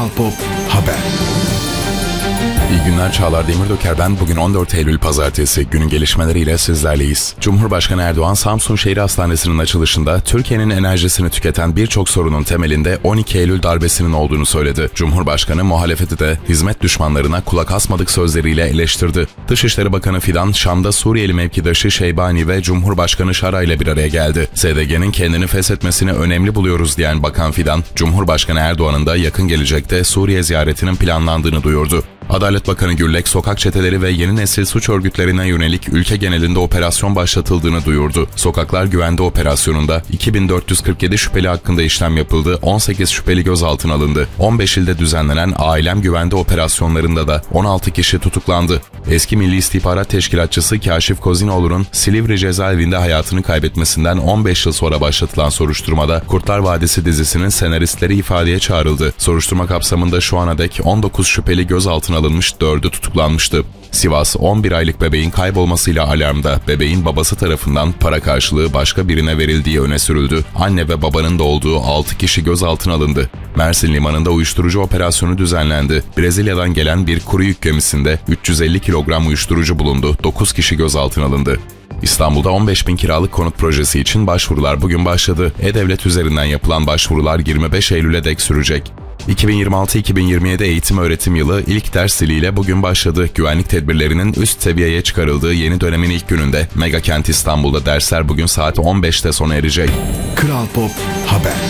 Kral Pop Haber. İyi günler, Çağlar Demirdoker ben. Bugün 14 Eylül Pazartesi, günün gelişmeleriyle sizlerleyiz. Cumhurbaşkanı Erdoğan, Samsun Şehir Hastanesi'nin açılışında Türkiye'nin enerjisini tüketen birçok sorunun temelinde 12 Eylül darbesinin olduğunu söyledi. Cumhurbaşkanı muhalefeti de hizmet düşmanlarına kulak asmadık sözleriyle eleştirdi. Dışişleri Bakanı Fidan, Şam'da Suriyeli mevkidaşı Şeybani ve Cumhurbaşkanı Şara ile bir araya geldi. SDG'nin kendini feshetmesini önemli buluyoruz diyen Bakan Fidan, Cumhurbaşkanı Erdoğan'ın da yakın gelecekte Suriye ziyaretinin planlandığını duyurdu. Adalet Bakanı Güllek, sokak çeteleri ve yeni nesil suç örgütlerine yönelik ülke genelinde operasyon başlatıldığını duyurdu. Sokaklar Güvende operasyonunda 2447 şüpheli hakkında işlem yapıldı, 18 şüpheli gözaltına alındı. 15 ilde düzenlenen Ailem Güvende operasyonlarında da 16 kişi tutuklandı. Eski Milli İstihbarat Teşkilatçısı Kaşif Kozinoğlu'nun Silivri cezaevinde hayatını kaybetmesinden 15 yıl sonra başlatılan soruşturmada Kurtlar Vadisi dizisinin senaristleri ifadeye çağrıldı. Soruşturma kapsamında şu ana dek 19 şüpheli gözaltına alınmış, 4'ü tutuklanmıştı. Sivas, 11 aylık bebeğin kaybolmasıyla alarmda. Bebeğin babası tarafından para karşılığı başka birine verildiği öne sürüldü. Anne ve babanın da olduğu 6 kişi gözaltına alındı. Mersin Limanı'nda uyuşturucu operasyonu düzenlendi. Brezilya'dan gelen bir kuru yük gemisinde 350 kilogram uyuşturucu bulundu. 9 kişi gözaltına alındı. İstanbul'da 15.000 kiralık konut projesi için başvurular bugün başladı. E-Devlet üzerinden yapılan başvurular 25 Eylül'e dek sürecek. 2026-2027 eğitim öğretim yılı ilk ders ziliyle bugün başladı. Güvenlik tedbirlerinin üst seviyeye çıkarıldığı yeni dönemin ilk gününde Megakent İstanbul'da dersler bugün saat 15'te sona erecek. Kral Pop Haber.